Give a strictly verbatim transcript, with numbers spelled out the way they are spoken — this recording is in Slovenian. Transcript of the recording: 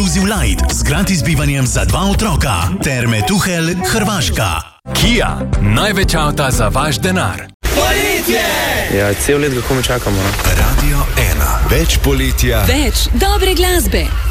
Inclusive Light z gratis bivanjem za dva otroka ter Metuhelj, Hrvaška. Kia, največ avta za vaš denar. Poletje! Ja, cel let ga kome čakamo, no? Radio ena. Več poletja. Več dobre glasbe.